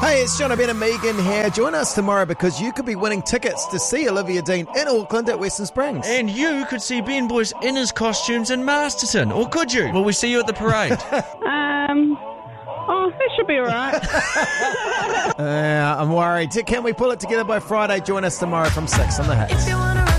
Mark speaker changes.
Speaker 1: Hey, it's John Ben and Megan here. Join us tomorrow because you could be winning tickets to see Olivia Dean in Auckland at Western Springs.
Speaker 2: And you could see Ben Boyce in his costumes in Masterton. Or could you? Will we see you at the parade?
Speaker 3: That should be all right.
Speaker 1: I'm worried. Can we pull it together by Friday? Join us tomorrow from 6 on The Hits.